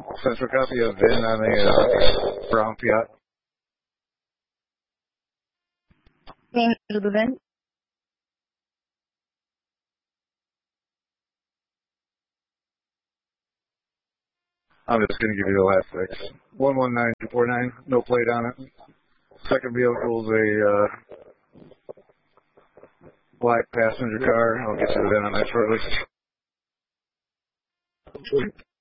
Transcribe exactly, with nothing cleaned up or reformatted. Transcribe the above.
Central copy of V I N on a uh, brown Fiat. Name of the V I N? I'm just going to give you the last six. one one nine two four nine, no plate on it. Second vehicle is a uh, black passenger car. I'll get you the V I N on that shortly.